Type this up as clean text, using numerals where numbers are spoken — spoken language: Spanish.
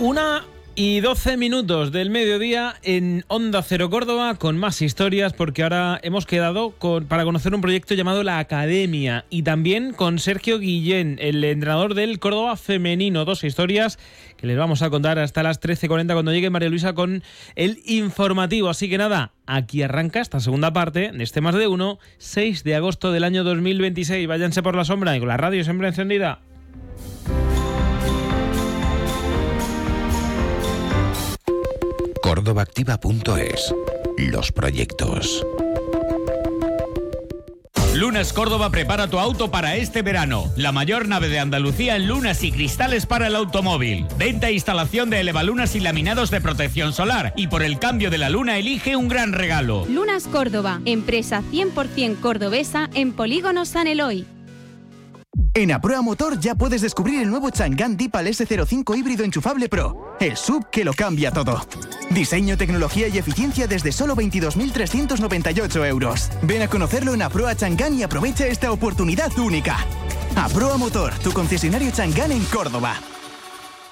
1:12 del mediodía en Onda Cero Córdoba con más historias, porque ahora hemos quedado para conocer un proyecto llamado La Academia y también con Sergio Guillén, el entrenador del Córdoba femenino. 2 historias que les vamos a contar hasta las 13:40 cuando llegue María Luisa con el informativo. Así que nada, aquí arranca esta segunda parte de este Más de Uno, 6 de agosto del año 2026. Váyanse por la sombra y con la radio siempre encendida. Córdobaactiva.es. Los proyectos. Lunas Córdoba prepara tu auto para este verano. La mayor nave de Andalucía en lunas y cristales para el automóvil. Venta e instalación de elevalunas y laminados de protección solar. Y por el cambio de la luna elige un gran regalo. Lunas Córdoba, empresa 100% cordobesa en Polígono San Eloy. En Aproa Motor ya puedes descubrir el nuevo Chang'an Deepal S05 híbrido enchufable Pro, el SUV que lo cambia todo. Diseño, tecnología y eficiencia desde solo 22.398 euros. Ven a conocerlo en Aproa Chang'an y aprovecha esta oportunidad única. Aproa Motor, tu concesionario Chang'an en Córdoba.